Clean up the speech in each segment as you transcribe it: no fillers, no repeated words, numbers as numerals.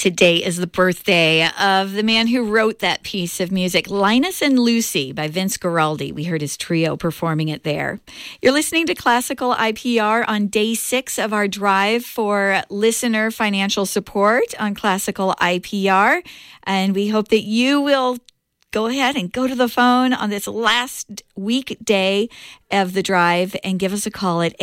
Today is the birthday of the man who wrote that piece of music, Linus and Lucy by Vince Guaraldi. We heard his trio performing it there. You're listening to Classical IPR on day 6 of our drive for listener financial support on Classical IPR. And we hope that you will go ahead and go to the phone on this last weekday of the drive and give us a call at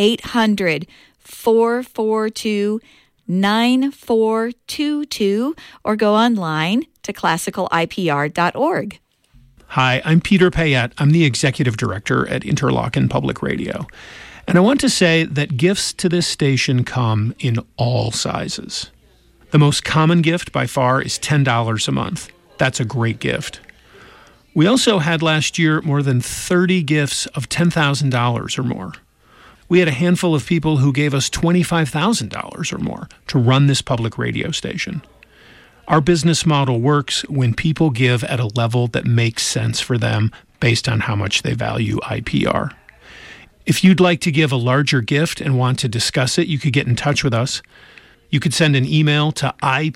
800-442-9422 or go online to classicalipr.org. Hi, I'm Peter Payette. I'm the Executive Director at Interlochen Public Radio. And I want to say that gifts to this station come in all sizes. The most common gift by far is $10 a month. That's a great gift. We also had last year more than 30 gifts of $10,000 or more. We had a handful of people who gave us $25,000 or more to run this public radio station. Our business model works when people give at a level that makes sense for them based on how much they value IPR. If you'd like to give a larger gift and want to discuss it, you could get in touch with us. You could send an email to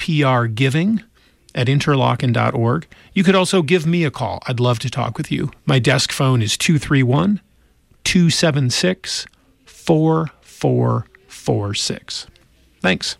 iprgiving@interlochen.org. You could also give me a call. I'd love to talk with you. My desk phone is 231-276-4446. Thanks.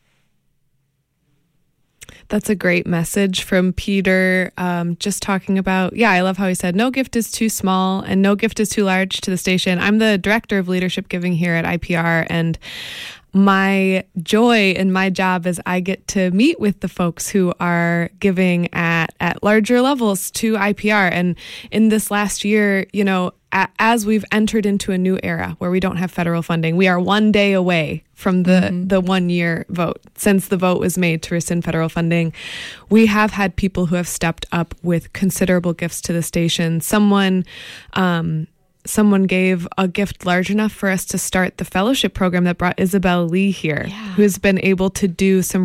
That's a great message from Peter. Just talking about, I love how he said, no gift is too small and no gift is too large to the station. I'm the director of leadership giving here at IPR, and my joy in my job is I get to meet with the folks who are giving at larger levels to IPR. And in this last year, as we've entered into a new era where we don't have federal funding, we are one day away from the 1 year vote. Since the vote was made to rescind federal funding, we have had people who have stepped up with considerable gifts to the station. Someone gave a gift large enough for us to start the fellowship program that brought Isabel Lee here, who's been able to do some